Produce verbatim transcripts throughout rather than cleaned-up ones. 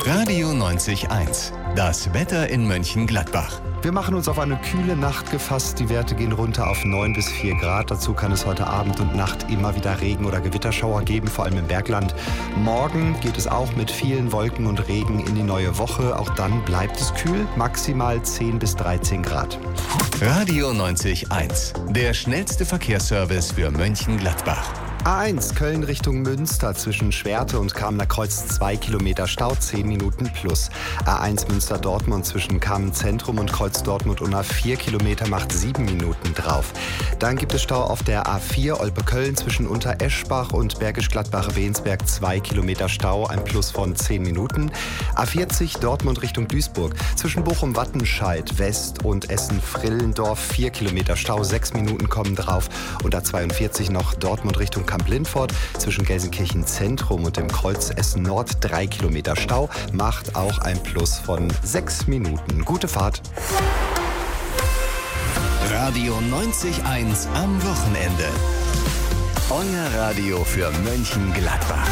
Radio neunzig eins. Das Wetter in Mönchengladbach. Wir machen uns auf eine kühle Nacht gefasst. Die Werte gehen runter auf neun bis vier Grad. Dazu kann es heute Abend und Nacht immer wieder Regen- oder Gewitterschauer geben, vor allem im Bergland. Morgen geht es auch mit vielen Wolken und Regen in die neue Woche. Auch dann bleibt es kühl, maximal zehn bis dreizehn Grad. Radio neunzig eins. Der schnellste Verkehrsservice für Mönchengladbach. A eins Köln Richtung Münster zwischen Schwerte und Kamener Kreuz zwei Kilometer Stau, zehn Minuten plus. A eins Münster Dortmund zwischen Kamen Zentrum und Kreuz Dortmund Unna vier Kilometer macht sieben Minuten drauf. Dann gibt es Stau auf der A vier Olpe Köln zwischen Unter-Eschbach und Bergisch Gladbach-Wehensberg zwei Kilometer Stau, ein Plus von zehn Minuten. A vierzig Dortmund Richtung Duisburg zwischen Bochum-Wattenscheid West und Essen-Frillendorf vier Kilometer Stau, sechs Minuten kommen drauf. Und A zweiundvierzig noch Dortmund Richtung Kamp-Lindfort zwischen Gelsenkirchen Zentrum und dem Kreuz Essen Nord drei Kilometer Stau, macht auch ein Plus von sechs Minuten. Gute Fahrt. Radio neunzig eins am Wochenende. Euer Radio für Mönchengladbach.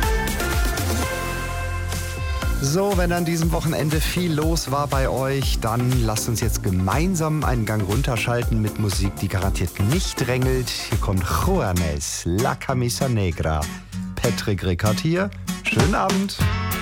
So, wenn an diesem Wochenende viel los war bei euch, dann lasst uns jetzt gemeinsam einen Gang runterschalten mit Musik, die garantiert nicht drängelt. Hier kommt Juanes, La Camisa Negra. Patrick Rickard hier. Schönen Abend.